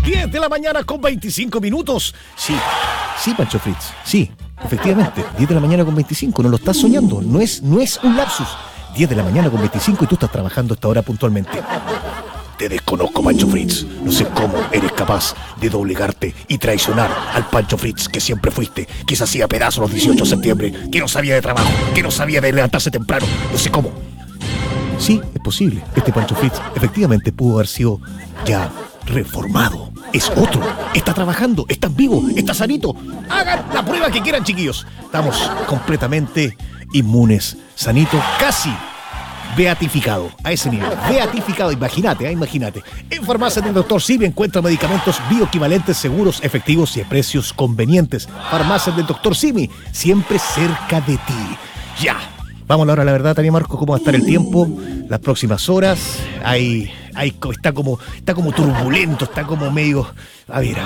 10 de la mañana con 25 minutos. Sí, Pancho Fritz, sí, efectivamente, 10 de la mañana con 25, no lo estás soñando, no es un lapsus. 10 de la mañana con 25 y tú estás trabajando a esta hora puntualmente. Te desconozco, Pancho Fritz. No sé cómo eres capaz de doblegarte y traicionar al Pancho Fritz que siempre fuiste, que se hacía pedazos los 18 de septiembre, que no sabía de trabajo, que no sabía de levantarse temprano. No sé cómo. Sí, es posible. Este Pancho Fritz efectivamente pudo haber sido ya reformado. Es otro. Está trabajando, está vivo, está sanito. Hagan la prueba que quieran, chiquillos. Estamos completamente inmunes, sanito, casi beatificado, a ese nivel. Beatificado, imagínate. En Farmacias del Dr. Simi encuentra medicamentos bioequivalentes, seguros, efectivos y a precios convenientes. Farmacias del Dr. Simi, siempre cerca de ti. Ya. Vamos a la hora, la verdad, Tania Marco, cómo va a estar el tiempo, las próximas horas. Está como turbulento, está como medio. A ver.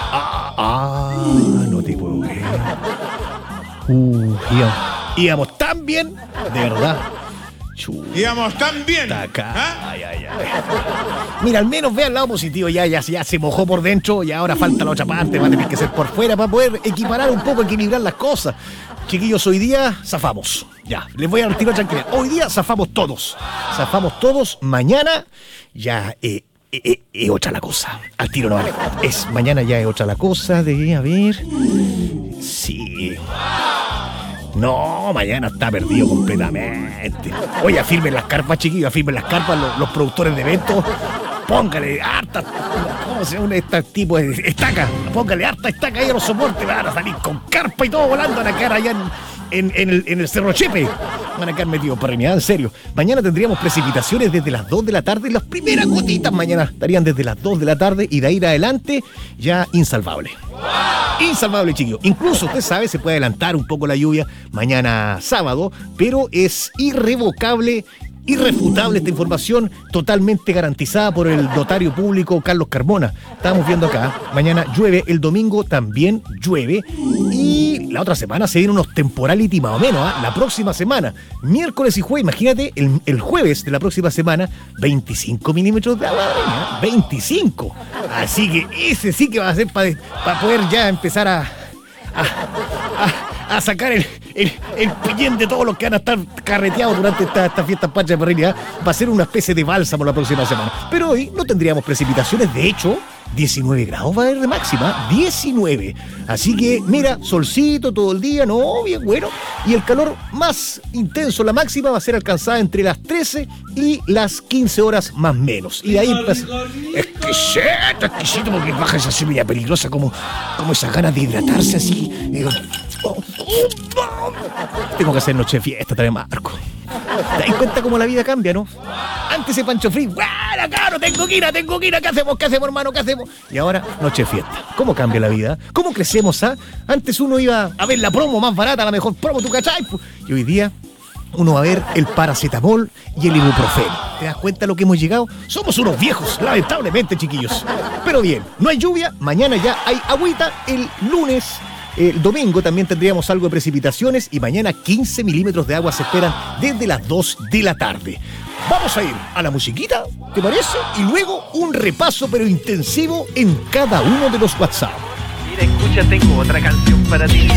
No te puedo creer. Íbamos tan bien, de verdad. Íbamos tan bien. Acá. Ay. Mira, al menos ve al lado positivo. Ya se mojó por dentro y ahora falta la otra parte. Va a tener que ser por fuera para poder equiparar un poco, equilibrar las cosas. Chiquillos, hoy día zafamos. Ya, les voy a dar tiro tranquilidad. Hoy día zafamos todos. Mañana ya es otra la cosa. Al tiro no vale. Mañana ya es otra la cosa. A ver. Sí. No, mañana está perdido completamente. Oye, afirmen las carpas, chiquillos, los productores de eventos. Póngale harta, ¿cómo se llama este tipo de estaca? Póngale harta estaca ahí a los soportes, van a salir con carpa y todo volando a la cara allá en el Cerro Chepe. Van a quedar metidos para remediar, en serio. Mañana tendríamos precipitaciones desde las 2 de la tarde. Las primeras gotitas mañana estarían desde las 2 de la tarde y de ahí en adelante ya insalvable. Insalvable, chiquillo. Incluso, usted sabe, se puede adelantar un poco la lluvia mañana sábado, pero es irrevocable, irrefutable esta información, totalmente garantizada por el notario público Carlos Carmona. Estamos viendo acá, mañana llueve, el domingo también llueve y la otra semana se vienen unos temporality más o menos, la próxima semana, miércoles y jueves, imagínate, el jueves de la próxima semana, 25 milímetros de agua, 25. Así que ese sí que va a ser para poder ya empezar a sacar el pillén de todos los que van a estar carreteados durante esta fiesta pacha de parrilla. Va a ser una especie de bálsamo la próxima semana. Pero hoy no tendríamos precipitaciones, de hecho, 19 grados va a haber de máxima, 19. Así que, mira, solcito todo el día, no, bien bueno. Y el calor más intenso, la máxima, va a ser alcanzada entre las 13 y las 15 horas más menos. Y de ahí exquisito, porque baja esa semilla peligrosa, como esas ganas de hidratarse así. Tengo que hacer noche de fiesta también, Marco. ¿Te das cuenta cómo la vida cambia, no? Antes ese Pancho Fritz, bueno, claro, tengo que ir, ¿qué hacemos, hermano, qué hacemos? Y ahora, noche de fiesta. ¿Cómo cambia la vida? ¿Cómo crecemos, Antes uno iba a ver la promo más barata, la mejor promo, ¿tú cachai? Y hoy día uno va a ver el paracetamol y el ibuprofeno. ¿Te das cuenta de lo que hemos llegado? Somos unos viejos, lamentablemente, chiquillos. Pero bien, no hay lluvia, mañana ya hay agüita, el lunes. El domingo también tendríamos algo de precipitaciones y mañana 15 milímetros de agua se esperan desde las 2 de la tarde. Vamos a ir a la musiquita, ¿te parece? Y luego un repaso pero intensivo en cada uno de los WhatsApp. Mira, escucha, tengo otra canción para ti.